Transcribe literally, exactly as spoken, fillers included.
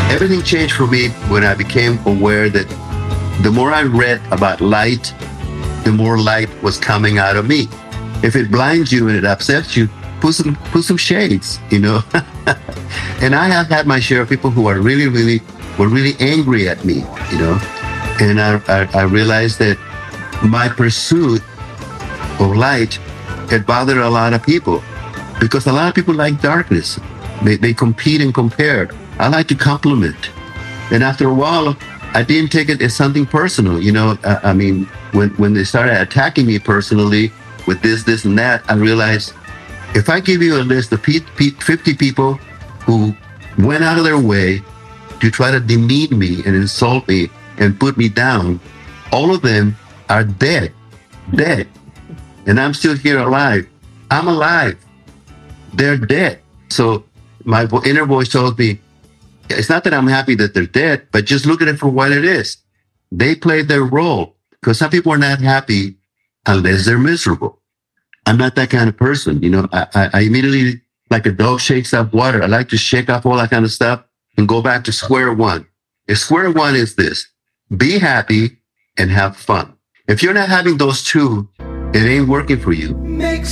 Everything changed for me when I became aware that the more I read about light, the more light was coming out of me. If it blinds you and it upsets you, put some put some shades, you know. And I have had my share of people who are really, really were really angry at me, you know. And I, I, I realized that my pursuit of light had bothered a lot of people because a lot of people like darkness. They, they compete and compare. I like to compliment. And after a while, I didn't take it as something personal. You know, I, I mean, when, when they started attacking me personally with this, this, and that, I realized if I give you a list of fifty people who went out of their way to try to demean me and insult me and put me down, all of them are dead, dead. And I'm still here alive. I'm alive. They're dead. So my inner voice told me, it's not that I'm happy that they're dead, but just look at it for what it is. They played their role because some people are not happy unless they're miserable. I'm not that kind of person. You know, I, I, I immediately, like a dog shakes up water, I like to shake off all that kind of stuff and go back to square one. If square one is this, be happy and have fun. If you're not having those two, it ain't working for you.